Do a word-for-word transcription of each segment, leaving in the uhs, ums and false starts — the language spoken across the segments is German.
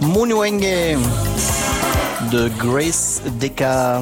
Munuenge de Grace Dicker.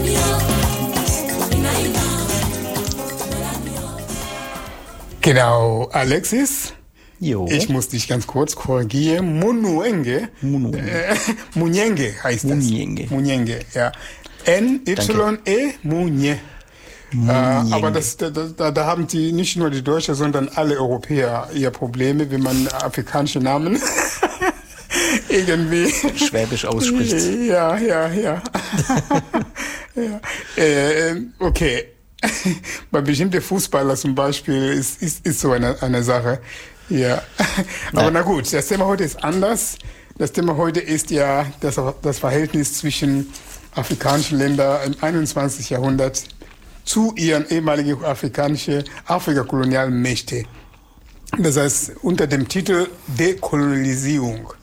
Genau, Alexis. Jo. Ich muss dich ganz kurz korrigieren. Munuenge. Munuenge. Äh, Munyenge heißt das. Munyenge. Munyenge, ja. N Y E Munye. Äh, aber das, da, da, da haben die nicht nur die Deutschen, sondern alle Europäer ihr Probleme, wenn man afrikanische Namen irgendwie schwäbisch ausspricht. Ja, ja, ja. ja. Äh, okay. Bei bestimmten Fußballern zum Beispiel ist, ist, ist so eine, eine Sache. Ja. Aber ja. Na gut, das Thema heute ist anders. Das Thema heute ist ja das, das Verhältnis zwischen afrikanischen Ländern im einundzwanzigsten Jahrhundert zu ihren ehemaligen afrikanischen Afrikakolonialen Mächte. Das heißt, unter dem Titel Dekolonisierung.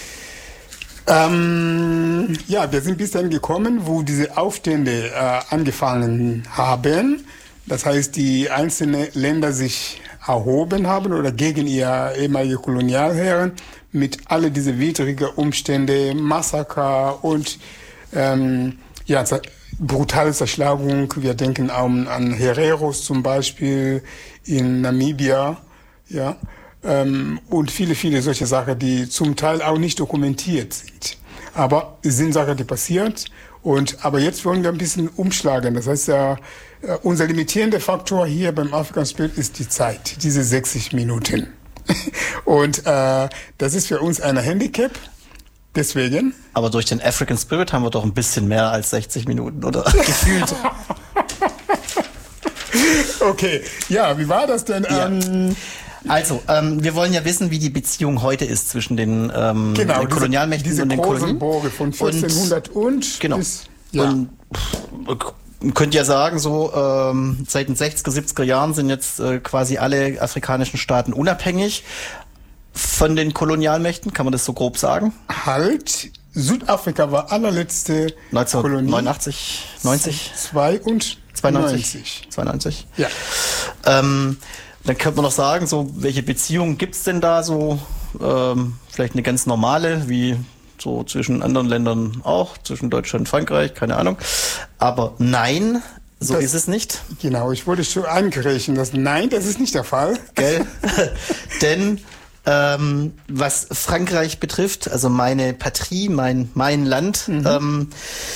Ähm, ja, wir sind bis dahin gekommen, wo diese Aufstände äh, angefangen haben. Das heißt, die einzelnen Länder sich erhoben haben oder gegen ihre ehemalige Kolonialherren mit all diese widrigen Umstände, Massaker und ähm, ja, brutale Zerschlagung. Wir denken an, an Hereros zum Beispiel in Namibia, ja, ähm, und viele, viele solche Sachen, die zum Teil auch nicht dokumentiert sind. Aber es sind Sachen, die passiert. Und, aber jetzt wollen wir ein bisschen umschlagen. Das heißt, ja, unser limitierender Faktor hier beim African Spirit ist die Zeit, diese sechzig Minuten. Und äh, das ist für uns ein Handicap. Deswegen. Aber durch den African Spirit haben wir doch ein bisschen mehr als sechzig Minuten, oder? Gefühlt. Okay, ja, wie war das denn? Ja. Ähm, also, ähm, wir wollen ja wissen, wie die Beziehung heute ist zwischen den, ähm, genau, den Kolonialmächten diese, diese und den Kolonien. Borge von vierzehnhundert und, und genau. bis, ja. Und man könnte ja sagen, so ähm, seit den sechziger, siebziger Jahren sind jetzt äh, quasi alle afrikanischen Staaten unabhängig von den Kolonialmächten, kann man das so grob sagen? Halt, Südafrika war allerletzte neunzehnhundertneunundachtzig, neunzig? Zwei und zweiundneunzig. zweiundneunzig. Ja. Ähm, dann könnte man noch sagen, so welche Beziehungen gibt's denn da so? Ähm, vielleicht eine ganz normale, wie so zwischen anderen Ländern auch, zwischen Deutschland und Frankreich, keine Ahnung. Aber nein, so das, ist es nicht. Genau, ich wollte schon angreifen, dass nein, das ist nicht der Fall. Gell? Denn ähm, was Frankreich betrifft, also meine Patrie, mein, mein Land, mhm. ähm,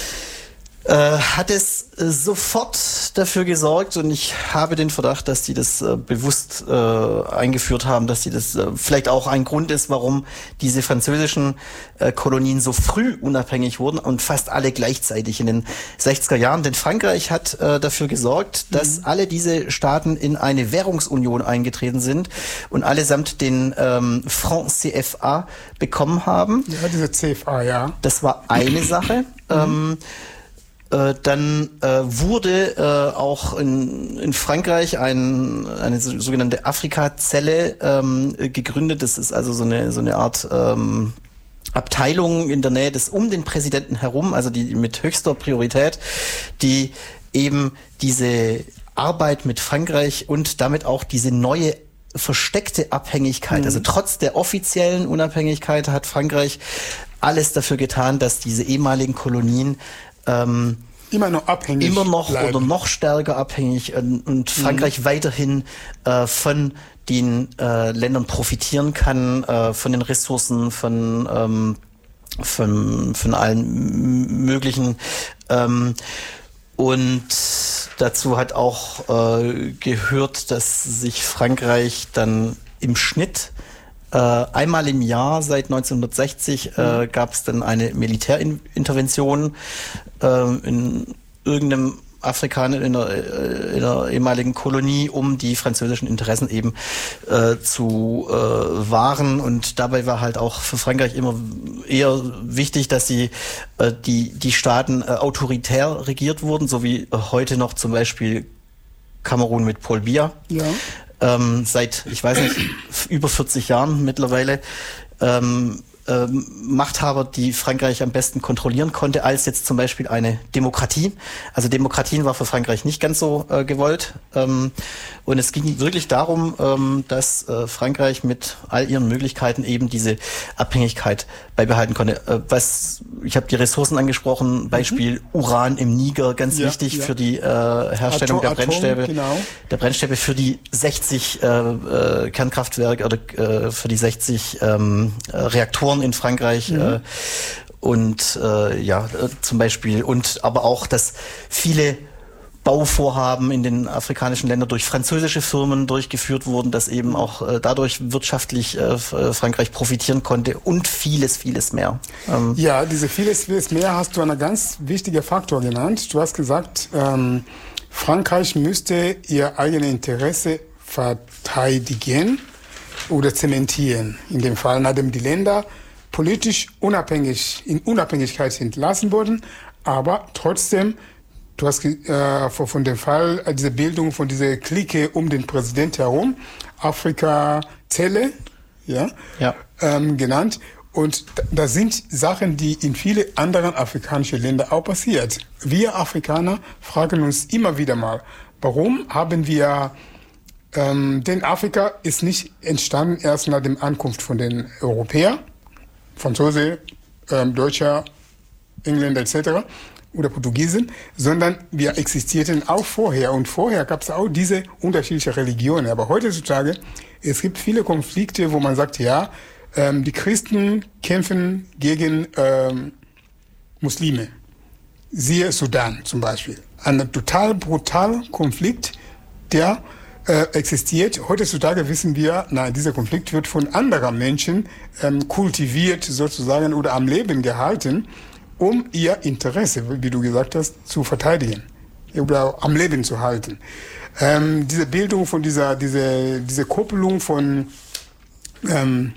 äh, hat es äh, sofort dafür gesorgt, und ich habe den Verdacht, dass die das äh, bewusst äh, eingeführt haben, dass die das äh, vielleicht auch ein Grund ist, warum diese französischen äh, Kolonien so früh unabhängig wurden und fast alle gleichzeitig in den sechziger Jahren. Denn Frankreich hat äh, dafür gesorgt, dass mhm. alle diese Staaten in eine Währungsunion eingetreten sind und allesamt den ähm, Franc C F A bekommen haben. Ja, diese C F A, ja. Das war eine Sache. Mhm. Ähm, Äh, dann äh, wurde äh, auch in, in Frankreich ein, eine so, sogenannte Afrika-Zelle ähm, gegründet. Das ist also so eine, so eine Art ähm, Abteilung in der Nähe des um den Präsidenten herum, also die mit höchster Priorität, die eben diese Arbeit mit Frankreich und damit auch diese neue versteckte Abhängigkeit, mhm. also trotz der offiziellen Unabhängigkeit hat Frankreich alles dafür getan, dass diese ehemaligen Kolonien Ähm, immer noch abhängig immer noch bleiben. oder noch stärker abhängig und, und Frankreich mhm. weiterhin äh, von den äh, Ländern profitieren kann, äh, von den Ressourcen, von ähm, von von allen möglichen ähm, und dazu hat auch äh, gehört, dass sich Frankreich dann im Schnitt Äh, einmal im Jahr seit neunzehnhundertsechzig äh, gab es dann eine Militärintervention äh, in irgendeinem Afrikaner, in der, äh, in der ehemaligen Kolonie, um die französischen Interessen eben äh, zu äh, wahren. Und dabei war halt auch für Frankreich immer eher wichtig, dass sie äh, die, die Staaten äh, autoritär regiert wurden, so wie äh, heute noch zum Beispiel Kamerun mit Paul Biya. Ja. Ähm, seit, ich weiß nicht, über vierzig Jahren mittlerweile. Ähm, ähm, Machthaber, die Frankreich am besten kontrollieren konnte, als jetzt zum Beispiel eine Demokratie. Also Demokratien war für Frankreich nicht ganz so äh, gewollt. Ähm, und es ging wirklich darum, ähm, dass äh, Frankreich mit all ihren Möglichkeiten eben diese Abhängigkeit beibehalten konnte. Äh, was, ich habe die Ressourcen angesprochen, Beispiel mhm. Uran im Niger, ganz ja, wichtig ja. für die äh, Herstellung Atom, der Brennstäbe, Atom, genau. der Brennstäbe für die sechzig äh, äh, Kernkraftwerke oder äh, für die sechzig ähm, Reaktoren in Frankreich mhm. äh, und äh, ja äh, zum Beispiel und aber auch, dass viele Bauvorhaben in den afrikanischen Ländern durch französische Firmen durchgeführt wurden, dass eben auch äh, dadurch wirtschaftlich äh, Frankreich profitieren konnte und vieles, vieles mehr. Ähm ja, diese vieles, vieles mehr hast du einen ganz wichtigen Faktor genannt. Du hast gesagt, ähm, Frankreich müsste ihr eigenes Interesse verteidigen oder zementieren. In dem Fall, nachdem die Länder politisch unabhängig, in Unabhängigkeit entlassen wurden, aber trotzdem, du hast äh, von dem Fall, äh, diese Bildung von dieser Clique um den Präsident herum, Afrika-Zelle, ja, ja. Ähm, genannt. Und das sind Sachen, die in viele anderen afrikanische Länder auch passiert. Wir Afrikaner fragen uns immer wieder mal, warum haben wir, ähm, denn Afrika ist nicht entstanden erst nach der Ankunft von den Europäern, Franzose, ähm, Deutscher, Engländer et cetera oder Portugiesen, sondern wir existierten auch vorher. Und vorher gab es auch diese unterschiedlichen Religionen. Aber heutzutage, es gibt viele Konflikte, wo man sagt, ja, ähm, die Christen kämpfen gegen ähm, Muslime. Siehe Sudan zum Beispiel. Ein total brutaler Konflikt, der äh, existiert. Heutzutage wissen wir, na, dieser Konflikt wird von anderen Menschen ähm, kultiviert sozusagen oder am Leben gehalten, um ihr Interesse, wie du gesagt hast, zu verteidigen oder am Leben zu halten. Ähm, diese Bildung von dieser, diese, diese Koppelung von, ähm,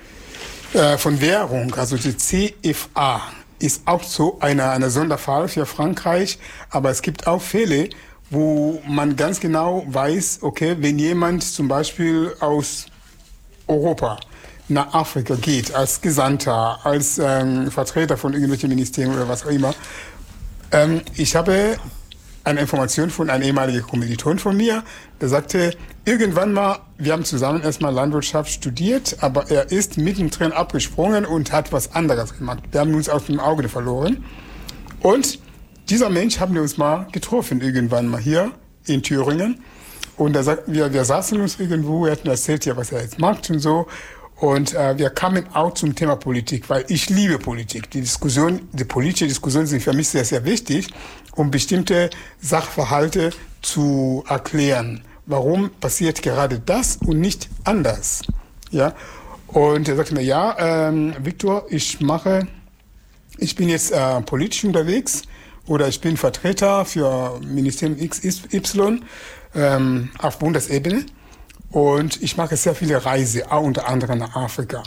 äh, von Währung, also die C F A, ist auch so eine, eine Sonderfall für Frankreich, aber es gibt auch Fälle, wo man ganz genau weiß, okay, wenn jemand zum Beispiel aus Europa nach Afrika geht, als Gesandter, als ähm, Vertreter von irgendwelchen Ministerien oder was auch immer. Ähm, ich habe eine Information von einem ehemaligen Kommiliton von mir, der sagte, irgendwann mal, wir haben zusammen erstmal Landwirtschaft studiert, aber er ist mittendrin abgesprungen und hat was anderes gemacht. Wir haben uns aus dem Auge verloren. Und dieser Mensch haben wir uns mal getroffen, irgendwann mal hier in Thüringen. Und er sagt, wir, wir saßen uns irgendwo, er hat mir erzählt, ja, was er jetzt macht und so. Und äh, wir kamen auch zum Thema Politik, weil ich liebe Politik. Die Diskussion, die politische Diskussionen sind für mich sehr, sehr wichtig, um bestimmte Sachverhalte zu erklären. Warum passiert gerade das und nicht anders? Ja. Und er sagte mir, ja, ähm, Viktor, ich mache, ich bin jetzt äh, politisch unterwegs oder ich bin Vertreter für Ministerium X Y ähm, auf Bundesebene. Und ich mache sehr viele Reisen, auch unter anderem nach Afrika.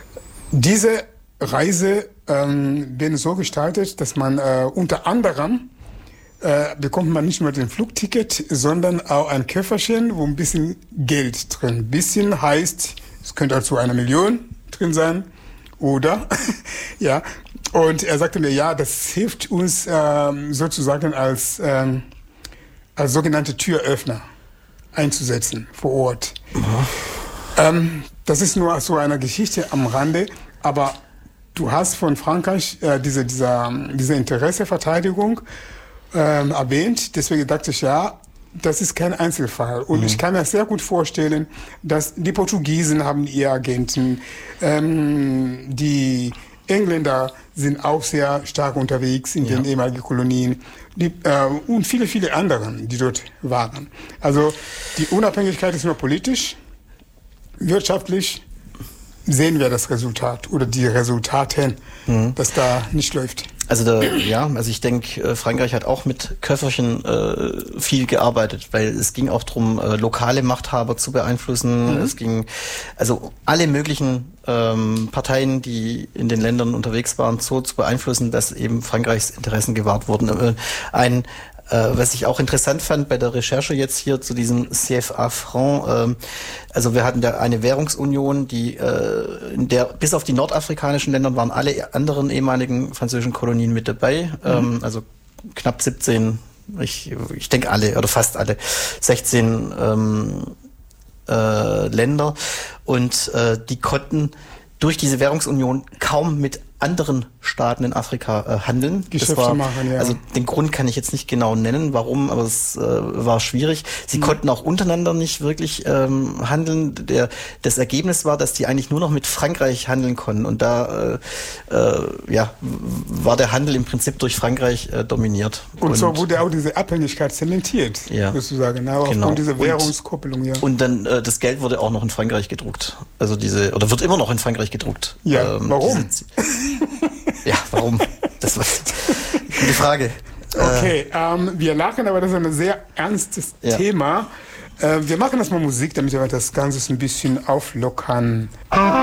Diese Reise ähm, werden so gestaltet, dass man äh, unter anderem äh, bekommt man nicht nur den Flugticket, sondern auch ein Köfferchen, wo ein bisschen Geld drin. Ein bisschen heißt, es könnte also eine Million drin sein, oder? Ja. Und er sagte mir, ja, das hilft uns ähm, sozusagen als, ähm, als sogenannte Türöffner einzusetzen vor Ort. Ähm, das ist nur so eine Geschichte am Rande, aber du hast von Frankreich äh, diese, dieser, diese Interesseverteidigung ähm, erwähnt, deswegen dachte ich, ja, das ist kein Einzelfall. Und mhm. ich kann mir sehr gut vorstellen, dass die Portugiesen haben ihre Agenten, ähm, die Engländer sind auch sehr stark unterwegs in ja. den ehemaligen Kolonien die, äh, und viele, viele anderen, die dort waren. Also die Unabhängigkeit ist nur politisch, wirtschaftlich sehen wir das Resultat oder die Resultaten, mhm. dass da nicht läuft. Also da, ja, also ich denke, Frankreich hat auch mit Köfferchen äh, viel gearbeitet, weil es ging auch darum, äh, lokale Machthaber zu beeinflussen. Mhm. Es ging also alle möglichen ähm, Parteien, die in den Ländern unterwegs waren, so zu beeinflussen, dass eben Frankreichs Interessen gewahrt wurden. Äh, ein Äh, was ich auch interessant fand bei der Recherche jetzt hier zu diesem C F A-Franc, ähm, also wir hatten da eine Währungsunion, die äh, in der bis auf die nordafrikanischen Länder waren alle anderen ehemaligen französischen Kolonien mit dabei, mhm. ähm, also knapp siebzehn, ich, ich denke alle oder fast alle, sechzehn ähm, äh, Länder und äh, die konnten durch diese Währungsunion kaum mit anderen Staaten in Afrika äh, handeln. Geschäfte das war, machen, ja. Also den Grund kann ich jetzt nicht genau nennen, warum, aber es äh, war schwierig. Sie mhm. konnten auch untereinander nicht wirklich ähm, handeln. Der, das Ergebnis war, dass die eigentlich nur noch mit Frankreich handeln konnten. Und da äh, äh, ja, war der Handel im Prinzip durch Frankreich äh, dominiert. Und, und so wurde auch diese Abhängigkeit zementiert, ja, sozusagen, auch genau. aufgrund dieser Währungskoppelung. Ja. Und dann, äh, das Geld wurde auch noch in Frankreich gedruckt. Also diese, oder wird immer noch in Frankreich gedruckt. Ja, ähm, warum? Diese, ja, warum? Das war eine gute Frage. Okay, ähm, wir lachen, aber das ist ein sehr ernstes ja. Thema. Äh, wir machen erstmal Musik, damit wir das Ganze ein bisschen auflockern.